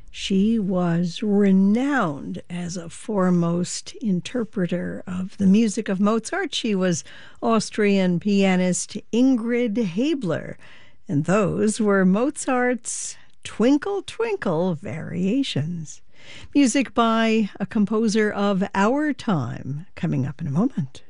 She was renowned as a foremost interpreter of the music of Mozart. She was Austrian pianist Ingrid Haebler, and those were Mozart's Twinkle Twinkle variations. Music by a composer of our time, coming up in a moment.